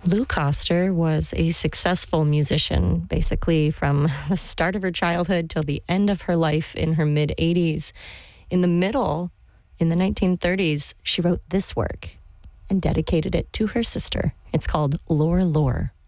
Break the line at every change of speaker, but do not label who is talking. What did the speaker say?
Lou Coster was a successful musician, basically from the start of her childhood till the end of her life in her mid-80s. In the middle, in the 1930s, she wrote this work and dedicated it to her sister. It's called Lore Lore.